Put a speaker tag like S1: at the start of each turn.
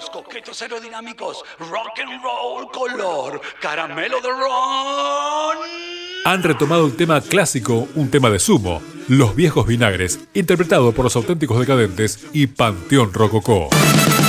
S1: coquetos aerodinámicos, rock and roll, color, caramelo de ron.
S2: Han retomado el tema clásico, un tema de Sumo, Los Viejos Vinagres, interpretado por Los Auténticos Decadentes y Panteón Rococó.